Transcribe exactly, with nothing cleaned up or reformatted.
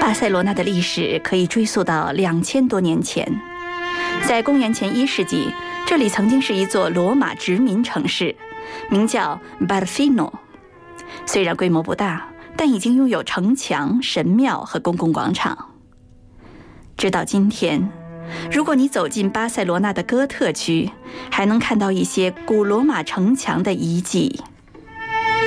巴塞罗那的历史可以追溯到两千多年前，在公元前一世纪，这里曾经是一座罗马殖民城市，名叫 Barfino。 虽然规模不大，但已经拥有城墙、神庙和公共广场。直到今天，如果你走进巴塞罗那的哥特区，还能看到一些古罗马城墙的遗迹。